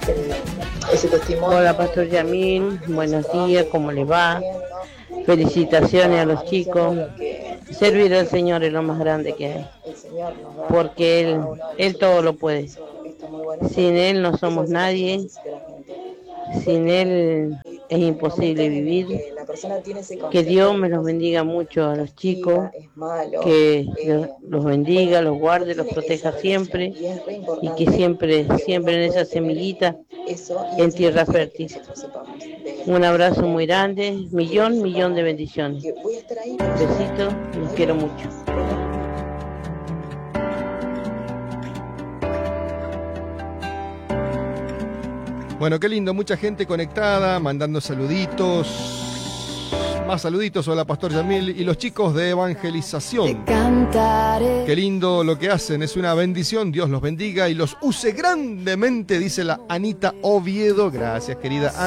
ese testimonio. Hola, Pastor Yamil, buenos días, ¿cómo le va? Felicitaciones a los chicos. Servir al Señor es lo más grande que hay, porque Él todo lo puede. Sin Él no somos nadie, sin Él es imposible vivir. Que Dios me los bendiga mucho a los chicos, que los bendiga, los guarde, los proteja siempre y que siempre en esa semillita en tierra fértil. Un abrazo muy grande, millón de bendiciones. Besitos, los quiero mucho. Bueno, qué lindo, mucha gente conectada, mandando saluditos. Más saluditos, hola Pastor Yamil y los chicos de evangelización. Qué lindo lo que hacen, es una bendición, Dios los bendiga y los use grandemente, dice la Anita Oviedo. Gracias, querida